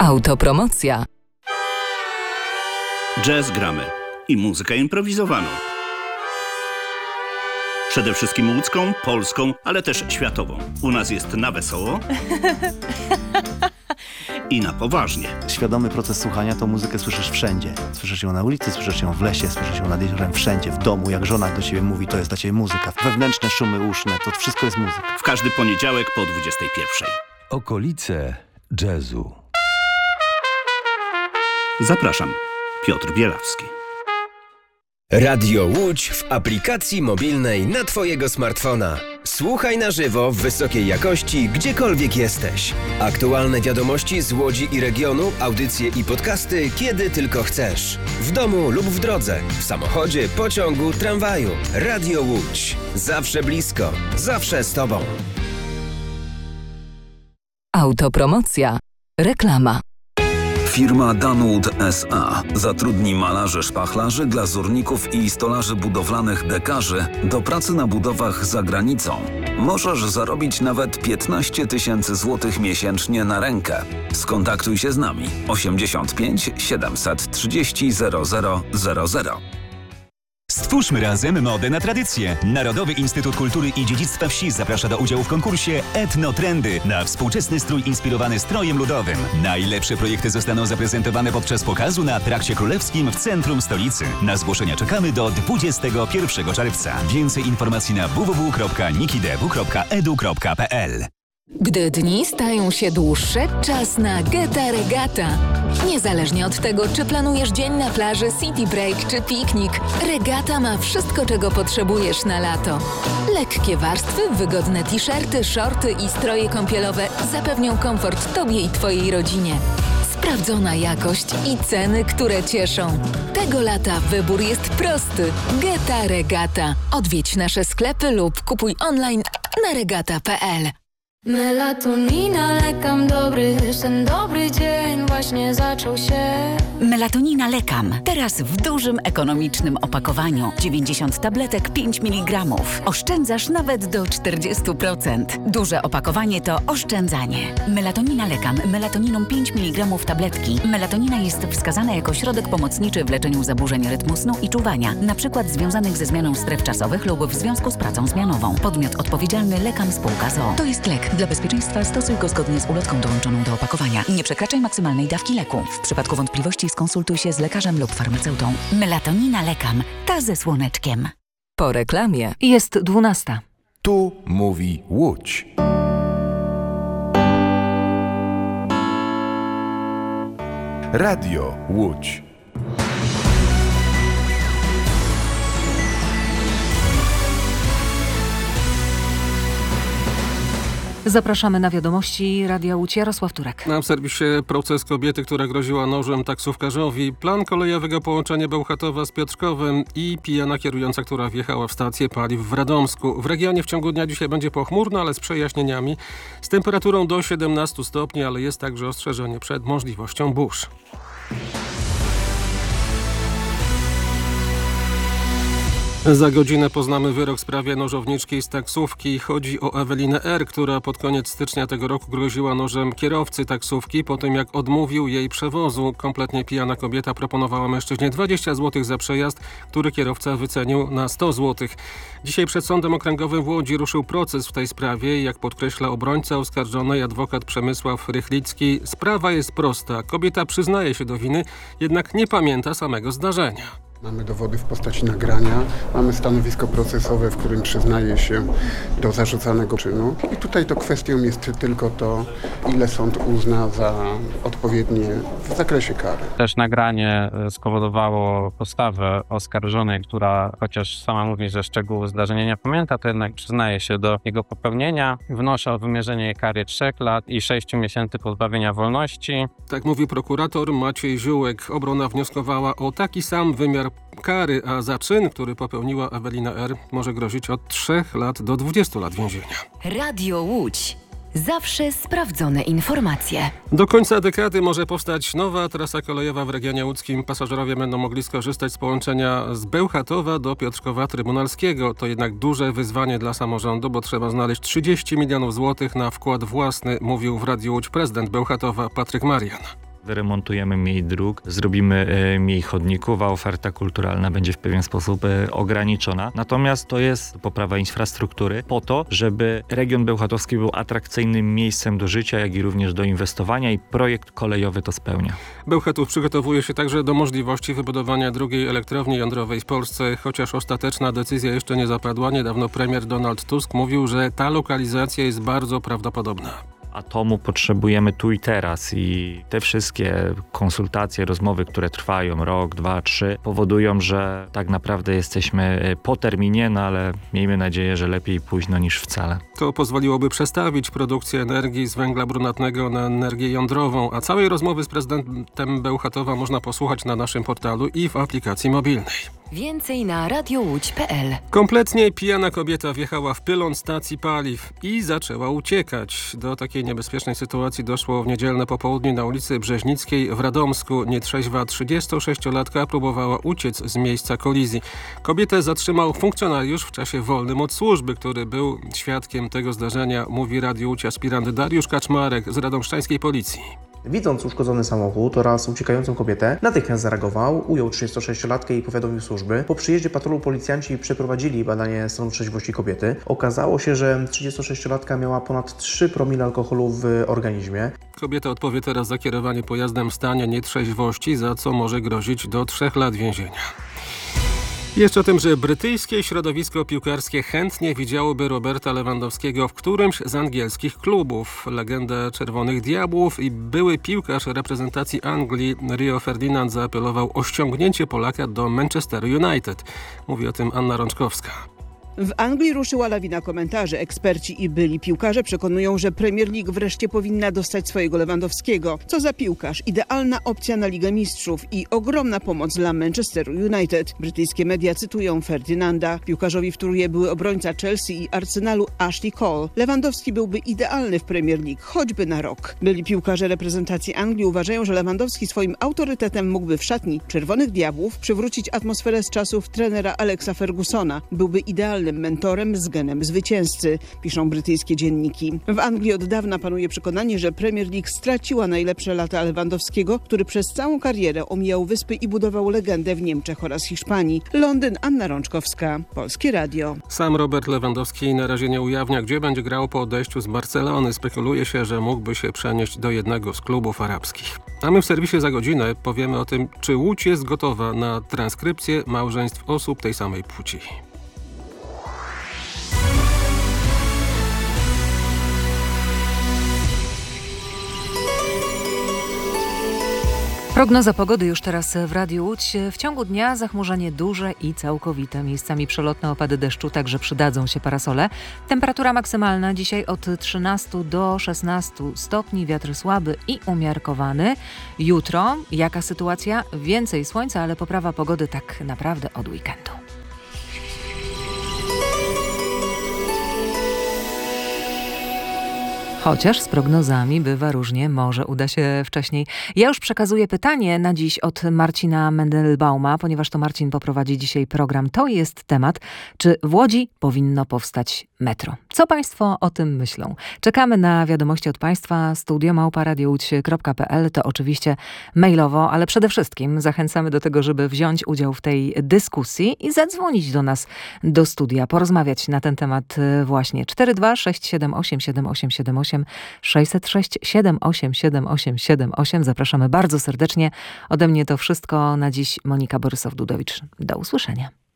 Autopromocja. Jazz gramy i muzykę improwizowaną. Przede wszystkim łódzką, polską, ale też światową. U nas jest na wesoło i na poważnie. Świadomy proces słuchania to muzykę słyszysz wszędzie. Słyszysz ją na ulicy, słyszysz ją w lesie, słyszysz ją nad jeziorem, wszędzie, w domu. Jak żona do ciebie mówi, to jest dla ciebie muzyka. Wewnętrzne szumy uszne, to wszystko jest muzyka. W każdy poniedziałek po 21:00. Okolice jazzu. Zapraszam, Piotr Bielawski. Radio Łódź w aplikacji mobilnej na twojego smartfona. Słuchaj na żywo w wysokiej jakości, gdziekolwiek jesteś. Aktualne wiadomości z Łodzi i regionu, audycje i podcasty, kiedy tylko chcesz. W domu lub w drodze, w samochodzie, pociągu, tramwaju. Radio Łódź. Zawsze blisko, zawsze z tobą. Autopromocja. Reklama. Firma Danwood S.A. zatrudni malarzy, szpachlarzy, glazurników i stolarzy budowlanych dekarzy do pracy na budowach za granicą. Możesz zarobić nawet 15 000 złotych miesięcznie na rękę. Skontaktuj się z nami 85 730 0000. Stwórzmy razem modę na tradycję. Narodowy Instytut Kultury i Dziedzictwa Wsi zaprasza do udziału w konkursie Etnotrendy na współczesny strój inspirowany strojem ludowym. Najlepsze projekty zostaną zaprezentowane podczas pokazu na Trakcie Królewskim w centrum stolicy. Na zgłoszenia czekamy do 21 czerwca. Więcej informacji na www.nikidew.edu.pl. Gdy dni stają się dłuższe, czas na Geta Regata. Niezależnie od tego, czy planujesz dzień na plaży, city break czy piknik, Regata ma wszystko, czego potrzebujesz na lato. Lekkie warstwy, wygodne t-shirty, shorty i stroje kąpielowe zapewnią komfort Tobie i Twojej rodzinie. Sprawdzona jakość i ceny, które cieszą. Tego lata wybór jest prosty. Geta Regata. Odwiedź nasze sklepy lub kupuj online na regata.pl. Melatonina, lekam dobry, ten dobry dzień właśnie zaczął się. Melatonina lekam. Teraz w dużym, ekonomicznym opakowaniu. 90 tabletek, 5 mg. Oszczędzasz nawet do 40%. Duże opakowanie to oszczędzanie. Melatonina lekam. Melatoniną 5 mg tabletki. Melatonina jest wskazana jako środek pomocniczy w leczeniu zaburzeń rytmu snu i czuwania, np. związanych ze zmianą stref czasowych lub w związku z pracą zmianową. Podmiot odpowiedzialny Lekam Spółka z o.o. To jest lek. Dla bezpieczeństwa stosuj go zgodnie z ulotką dołączoną do opakowania. Nie przekraczaj maksymalnej dawki leku. W przypadku wątpliwości skonsultuj się z lekarzem lub farmaceutą. Melatonina lekam. Ta ze słoneczkiem. Po reklamie jest 12:00. Tu mówi Łódź. Radio Łódź. Zapraszamy na wiadomości Radia Łódź. Jarosław Turek. Na serwisie proces kobiety, która groziła nożem taksówkarzowi, plan kolejowego połączenia Bełchatowa z Piotrkowem i pijana kierująca, która wjechała w stację paliw w Radomsku. W regionie w ciągu dnia dzisiaj będzie pochmurno, ale z przejaśnieniami, z temperaturą do 17 stopni, ale jest także ostrzeżenie przed możliwością burz. Za godzinę poznamy wyrok w sprawie nożowniczki z taksówki. Chodzi o Ewelinę R., która pod koniec stycznia tego roku groziła nożem kierowcy taksówki po tym, jak odmówił jej przewozu. Kompletnie pijana kobieta proponowała mężczyźnie 20 zł za przejazd, który kierowca wycenił na 100 zł. Dzisiaj przed Sądem Okręgowym w Łodzi ruszył proces w tej sprawie. Jak podkreśla obrońca oskarżonej, adwokat Przemysław Rychlicki, sprawa jest prosta. Kobieta przyznaje się do winy, jednak nie pamięta samego zdarzenia. Mamy dowody w postaci nagrania, mamy stanowisko procesowe, w którym przyznaje się do zarzucanego czynu. I tutaj to kwestią jest tylko to, ile sąd uzna za odpowiednie w zakresie kary. Też nagranie spowodowało postawę oskarżonej, która chociaż sama mówi, że szczegółów zdarzenia nie pamięta, to jednak przyznaje się do jego popełnienia. Wnoszę o wymierzenie kary 3 lat i 6 miesięcy pozbawienia wolności. Tak mówi prokurator Maciej Ziółek. Obrona wnioskowała o taki sam wymiar kary, a za czyn, który popełniła Ewelina R., może grozić od 3 lat do 20 lat więzienia. Radio Łódź. Zawsze sprawdzone informacje. Do końca dekady może powstać nowa trasa kolejowa w regionie łódzkim. Pasażerowie będą mogli skorzystać z połączenia z Bełchatowa do Piotrkowa Trybunalskiego. To jednak duże wyzwanie dla samorządu, bo trzeba znaleźć 30 milionów złotych na wkład własny, mówił w Radiu Łódź prezydent Bełchatowa Patryk Marian. Wyremontujemy mniej dróg, zrobimy mniej chodników, a oferta kulturalna będzie w pewien sposób ograniczona. Natomiast to jest poprawa infrastruktury po to, żeby region bełchatowski był atrakcyjnym miejscem do życia, jak i również do inwestowania i projekt kolejowy to spełnia. Bełchatów przygotowuje się także do możliwości wybudowania drugiej elektrowni jądrowej w Polsce, chociaż ostateczna decyzja jeszcze nie zapadła. Niedawno premier Donald Tusk mówił, że ta lokalizacja jest bardzo prawdopodobna. Atomu potrzebujemy tu i teraz i te wszystkie konsultacje, rozmowy, które trwają rok, 2, 3 powodują, że tak naprawdę jesteśmy po terminie, no ale miejmy nadzieję, że lepiej późno niż wcale. To pozwoliłoby przestawić produkcję energii z węgla brunatnego na energię jądrową, a całej rozmowy z prezydentem Bełchatowa można posłuchać na naszym portalu i w aplikacji mobilnej. Więcej na radiołódź.pl. Kompletnie pijana kobieta wjechała w pylon stacji paliw i zaczęła uciekać. Do takiej niebezpiecznej sytuacji doszło w niedzielne popołudnie na ulicy Brzeźnickiej w Radomsku. Nietrzeźwa 36-latka próbowała uciec z miejsca kolizji. Kobietę zatrzymał funkcjonariusz w czasie wolnym od służby, który był świadkiem tego zdarzenia, mówi Radiu Łódź aspirant Dariusz Kaczmarek z radomszczańskiej policji. Widząc uszkodzony samochód oraz uciekającą kobietę, natychmiast zareagował, ujął 36-latkę i powiadomił służby. Po przyjeździe patrolu policjanci przeprowadzili badanie stanu trzeźwości kobiety. Okazało się, że 36-latka miała ponad 3 promile alkoholu w organizmie. Kobieta odpowie teraz za kierowanie pojazdem w stanie nietrzeźwości, za co może grozić do 3 lat więzienia. Jeszcze o tym, że brytyjskie środowisko piłkarskie chętnie widziałoby Roberta Lewandowskiego w którymś z angielskich klubów. Legenda Czerwonych Diabłów i były piłkarz reprezentacji Anglii Rio Ferdinand zaapelował o ściągnięcie Polaka do Manchesteru United. Mówi o tym Anna Rączkowska. W Anglii ruszyła lawina komentarzy. Eksperci i byli piłkarze przekonują, że Premier League wreszcie powinna dostać swojego Lewandowskiego. Co za piłkarz? Idealna opcja na Ligę Mistrzów i ogromna pomoc dla Manchesteru United. Brytyjskie media cytują Ferdynanda. Piłkarzowi wtóruje były obrońca Chelsea i Arsenalu Ashley Cole. Lewandowski byłby idealny w Premier League, choćby na rok. Byli piłkarze reprezentacji Anglii uważają, że Lewandowski swoim autorytetem mógłby w szatni Czerwonych Diabłów przywrócić atmosferę z czasów trenera Alexa Fergusona. Byłby idealny mentorem z genem zwycięzcy, piszą brytyjskie dzienniki. W Anglii od dawna panuje przekonanie, że Premier League straciła najlepsze lata Lewandowskiego, który przez całą karierę omijał wyspy i budował legendę w Niemczech oraz Hiszpanii. Londyn, Anna Rączkowska, Polskie Radio. Sam Robert Lewandowski na razie nie ujawnia, gdzie będzie grał po odejściu z Barcelony. Spekuluje się, że mógłby się przenieść do jednego z klubów arabskich. A my w serwisie Za godzinę powiemy o tym, czy Łódź jest gotowa na transkrypcję małżeństw osób tej samej płci. Prognoza pogody już teraz w Radiu Łódź. W ciągu dnia zachmurzenie duże i całkowite. Miejscami przelotne opady deszczu, także przydadzą się parasole. Temperatura maksymalna dzisiaj od 13 do 16 stopni. Wiatr słaby i umiarkowany. Jutro jaka sytuacja? Więcej słońca, ale poprawa pogody tak naprawdę od weekendu. Chociaż z prognozami bywa różnie, może uda się wcześniej. Ja już przekazuję pytanie na dziś od Marcina Mendelbauma, ponieważ to Marcin poprowadzi dzisiaj program. To jest temat, czy w Łodzi powinno powstać metro. Co Państwo o tym myślą? Czekamy na wiadomości od Państwa. studio@radiołódź.pl to oczywiście mailowo, ale przede wszystkim zachęcamy do tego, żeby wziąć udział w tej dyskusji i zadzwonić do nas do studia, porozmawiać na ten temat właśnie. 426787878 606 787878. Zapraszamy bardzo serdecznie. Ode mnie to wszystko na dziś. Monika Borysow-Dudowicz. Do usłyszenia.